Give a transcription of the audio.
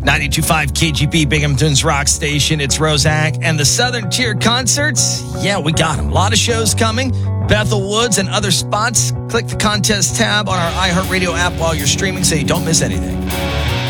92.5 KGP Binghamton's Rock Station. It's Roszak. And the Southern Tier concerts, yeah, we got them. A lot of shows coming. Bethel Woods and other spots. Click the contest tab on our iHeartRadio app while you're streaming so you don't miss anything.